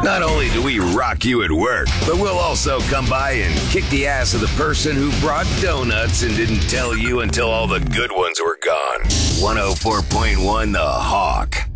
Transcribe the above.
Not only do we rock you at work, but we'll also come by and kick the ass of the person who brought donuts and didn't tell you until all the good ones were gone. 104.1 The Hawk.